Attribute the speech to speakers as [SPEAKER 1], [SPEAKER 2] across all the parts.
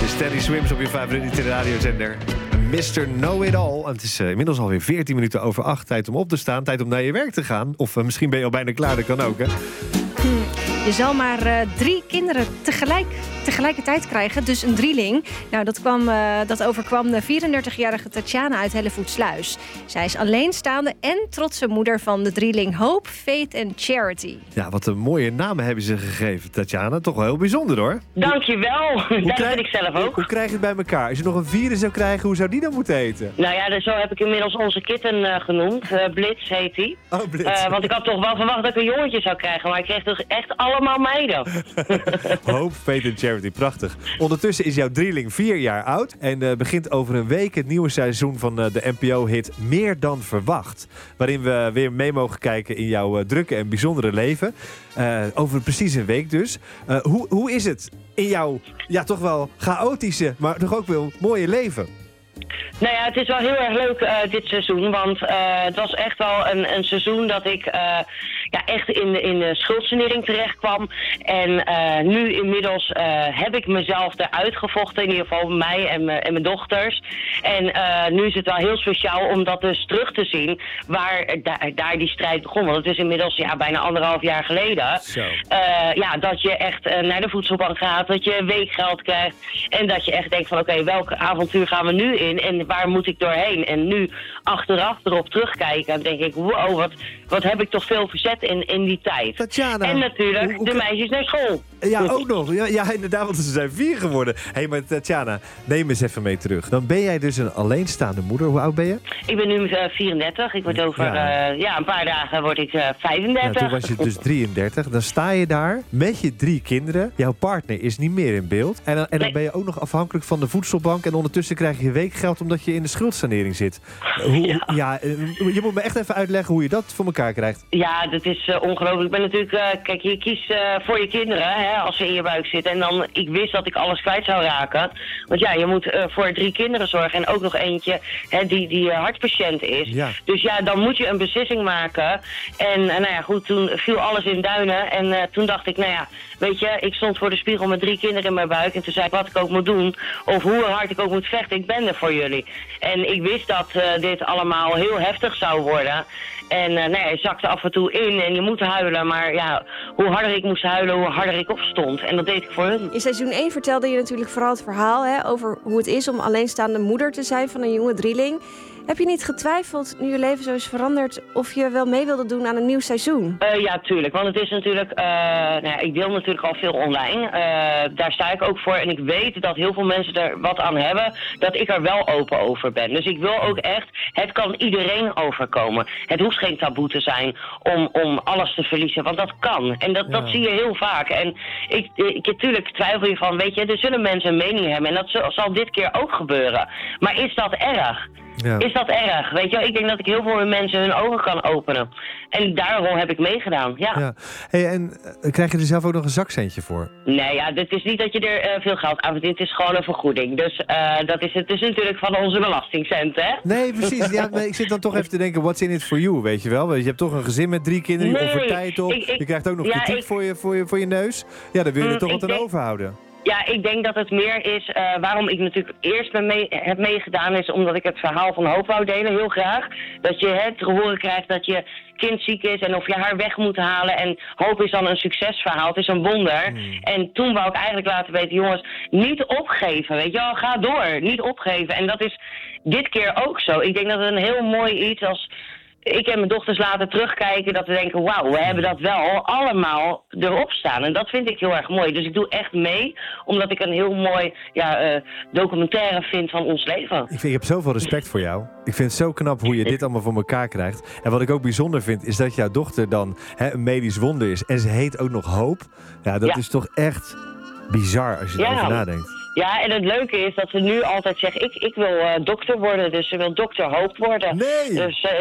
[SPEAKER 1] Steady Swims op je favoriete radiozender. Mr. Know-It-All. En het is inmiddels alweer 14 minuten over 8. Tijd om op te staan, tijd om naar je werk te gaan. Of misschien ben je al bijna klaar, dat kan ook, hè?
[SPEAKER 2] Je zal maar 3 kinderen tegelijkertijd krijgen, dus een drieling. Nou, dat overkwam de 34-jarige Tatjana uit Hellevoetsluis. Zij is alleenstaande en trotse moeder van de drieling Hope, Faith en Charity.
[SPEAKER 1] Ja, wat een mooie namen hebben ze gegeven, Tatjana. Toch wel heel bijzonder, hoor.
[SPEAKER 3] Dankjewel. Dat vind ik zelf ook.
[SPEAKER 1] Hoe krijg je het bij elkaar? Als je nog een vierde zou krijgen, hoe zou die dan moeten heten?
[SPEAKER 3] Nou ja, zo heb ik inmiddels onze kitten genoemd. Blitz heet die.
[SPEAKER 1] Oh, Blitz.
[SPEAKER 3] Want ik had toch wel verwacht dat ik een jongetje zou krijgen. Maar ik kreeg toch echt allemaal meiden.
[SPEAKER 1] Hope, Faith en Charity, prachtig. Ondertussen is jouw drieling 4 jaar oud. En begint over een week het nieuwe seizoen van de NPO-hit Meer dan Verwacht. Waarin we weer mee mogen kijken in jouw drukke en bijzondere leven. Over precies een week dus. Hoe is het in jouw, ja, toch wel chaotische, maar toch ook wel mooie leven?
[SPEAKER 3] Nou ja, het is wel heel erg leuk dit seizoen, want het was echt wel een seizoen dat ik echt in de schuldsanering terecht kwam. En nu inmiddels heb ik mezelf eruit gevochten, in ieder geval mij en mijn dochters. En nu is het wel heel speciaal om dat dus terug te zien waar daar die strijd begon. Want het is inmiddels bijna 1,5 jaar geleden. Dat je echt naar de voedselbank gaat, dat je weekgeld krijgt. En dat je echt denkt van oké, welk avontuur gaan we nu in? En waar moet ik doorheen? En nu achteraf erop terugkijken, denk ik, wow, wat heb ik toch veel verzet in die tijd.
[SPEAKER 1] Tatjana,
[SPEAKER 3] en natuurlijk de meisjes naar school.
[SPEAKER 1] Ja, ook nog. Ja, inderdaad, want ze zijn 4 geworden. Hé, maar Tatjana, neem eens even mee terug. Dan ben jij dus een alleenstaande moeder. Hoe oud ben je?
[SPEAKER 3] Ik ben nu 34. Ik word over een paar dagen word ik 35.
[SPEAKER 1] Ja, toen was je dus 33. Dan sta je daar met je 3 kinderen. Jouw partner is niet meer in beeld. En dan ben je ook nog afhankelijk van de voedselbank. En ondertussen krijg je weekgeld omdat je in de schuldsanering zit. Je moet me echt even uitleggen hoe je dat voor elkaar krijgt.
[SPEAKER 3] Ja, dat is ongelooflijk. Ik ben natuurlijk, kijk, je kiest voor je kinderen, hè, als ze in je buik zitten. En dan, ik wist dat ik alles kwijt zou raken. Want ja, je moet voor 3 kinderen zorgen. En ook nog eentje die hartpatiënt is. Ja. Dus ja, dan moet je een beslissing maken. En toen viel alles in duinen. En toen dacht ik, weet je, ik stond voor de spiegel met 3 kinderen in mijn buik. En toen zei ik wat ik ook moet doen. Of hoe hard ik ook moet vechten. Ik ben er voor jullie. En ik wist dat dit allemaal heel heftig zou worden. En je zakte af en toe in en je moet huilen. Maar ja, hoe harder ik moest huilen, hoe harder ik opstond. En dat deed ik voor hun.
[SPEAKER 2] In seizoen 1 vertelde je natuurlijk vooral het verhaal over hoe het is om alleenstaande moeder te zijn van een jonge drieling. Heb je niet getwijfeld, nu je leven zo is veranderd, of je wel mee wilde doen aan een nieuw seizoen?
[SPEAKER 3] Ja, tuurlijk. Want het is natuurlijk... ik deel natuurlijk al veel online. Daar sta ik ook voor. En ik weet dat heel veel mensen er wat aan hebben. Dat ik er wel open over ben. Dus ik wil ook echt... Het kan iedereen overkomen. Het hoeft geen taboe te zijn om alles te verliezen. Want dat kan. En dat zie je heel vaak. En natuurlijk twijfel je van... Weet je, er zullen mensen een mening hebben. En dat zal dit keer ook gebeuren. Maar is dat erg? Ja. Is dat erg? Weet je, ik denk dat ik heel veel mensen hun ogen kan openen. En daarom heb ik meegedaan, ja.
[SPEAKER 1] Hey, en krijg je er zelf ook nog een zakcentje voor?
[SPEAKER 3] Nee, het is niet dat je er veel geld aan verdient. Het is gewoon een vergoeding. Dus het is natuurlijk van onze belastingcent, hè?
[SPEAKER 1] Nee, precies. Ja, ik zit dan toch even te denken, what's in it for you, weet je wel? Je hebt toch een gezin met 3 kinderen, je offert tijd op. Je krijgt ook nog kritiek voor je neus. Ja, dan wil je er toch wat aan overhouden.
[SPEAKER 3] Ja, ik denk dat het meer is waarom ik natuurlijk eerst heb meegedaan is omdat ik het verhaal van Hoop wou delen, heel graag. Dat je te horen krijgt dat je kind ziek is en of je haar weg moet halen. En Hoop is dan een succesverhaal, het is een wonder. En toen wou ik eigenlijk laten weten, jongens, niet opgeven, weet je wel, ga door, niet opgeven. En dat is dit keer ook zo. Ik denk dat het een heel mooi iets als... Ik en mijn dochters laten terugkijken dat we denken... wauw, we hebben dat wel allemaal erop staan. En dat vind ik heel erg mooi. Dus ik doe echt mee, omdat ik een heel mooi documentaire vind van ons leven.
[SPEAKER 1] Ik heb zoveel respect voor jou. Ik vind het zo knap hoe je dit allemaal voor elkaar krijgt. En wat ik ook bijzonder vind, is dat jouw dochter dan een medisch wonder is. En ze heet ook nog Hoop. Ja, dat is toch echt bizar als je erover nadenkt.
[SPEAKER 3] Ja, en het leuke is dat ze nu altijd zegt, ik wil dokter worden, dus ze wil dokter Hoop worden.
[SPEAKER 1] Nee!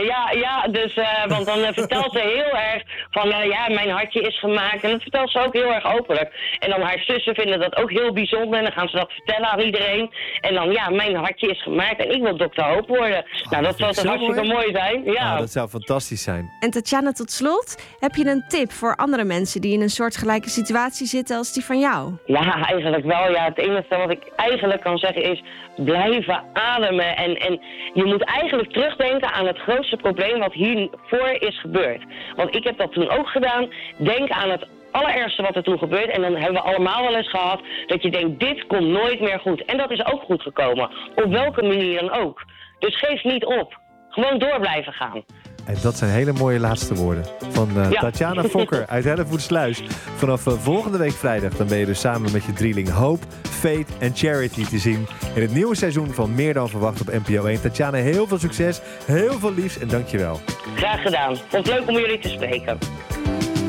[SPEAKER 3] Dus, want dan vertelt ze heel erg van, mijn hartje is gemaakt. En dat vertelt ze ook heel erg openlijk. En dan haar zussen vinden dat ook heel bijzonder en dan gaan ze dat vertellen aan iedereen. En dan, mijn hartje is gemaakt en ik wil dokter Hoop worden. Dat zou toch hartstikke mooi zijn? Ja.
[SPEAKER 1] Dat zou fantastisch zijn.
[SPEAKER 2] En Tatjana, tot slot, heb je een tip voor andere mensen die in een soortgelijke situatie zitten als die van jou?
[SPEAKER 3] Ja, eigenlijk wel. Ja, het enige wat ik eigenlijk kan zeggen is blijven ademen. En je moet eigenlijk terugdenken aan het grootste probleem wat hiervoor is gebeurd. Want ik heb dat toen ook gedaan. Denk aan het allerergste wat er toen gebeurt. En dan hebben we allemaal wel eens gehad dat je denkt, dit komt nooit meer goed. En dat is ook goed gekomen. Op welke manier dan ook. Dus geef niet op. Gewoon door blijven gaan.
[SPEAKER 1] En dat zijn hele mooie laatste woorden van Tatjana Fokker uit Hellevoetsluis. Vanaf volgende week vrijdag dan ben je dus samen met je drieling Hope, Fate en Charity te zien in het nieuwe seizoen van Meer dan Verwacht op NPO 1. Tatjana, heel veel succes, heel veel liefs en dankjewel.
[SPEAKER 3] Graag gedaan. Vond het leuk om jullie te spreken.